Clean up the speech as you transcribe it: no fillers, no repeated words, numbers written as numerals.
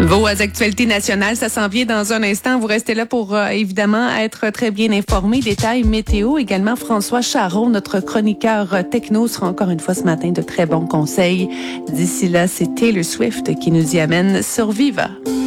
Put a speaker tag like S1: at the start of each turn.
S1: Vos actualités nationales, ça s'en vient dans un instant. Vous restez là pour évidemment être très bien informés. Détails météo. Également, François Charron, notre chroniqueur techno, sera encore une fois ce matin de très bons conseils. D'ici là, c'est Taylor Swift qui nous y amène sur Viva.